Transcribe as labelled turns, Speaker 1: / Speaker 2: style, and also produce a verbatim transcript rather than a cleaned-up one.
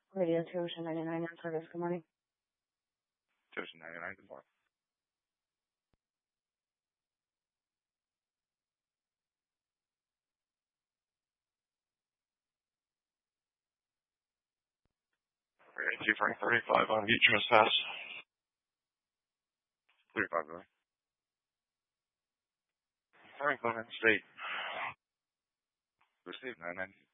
Speaker 1: Radio two Ocean ninety-nine in service. Good morning.
Speaker 2: two Ocean ninety-nine, good morning. Two Frank thirty-five on view trespass. thirty-five, really. Frank, State. Received nine nine.